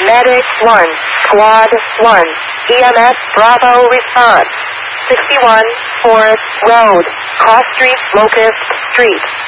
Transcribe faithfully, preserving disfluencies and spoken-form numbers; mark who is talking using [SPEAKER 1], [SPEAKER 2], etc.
[SPEAKER 1] Medic one, Squad one, E M S Bravo response. sixty-one, Forest Road, Cross Street, Locust Street.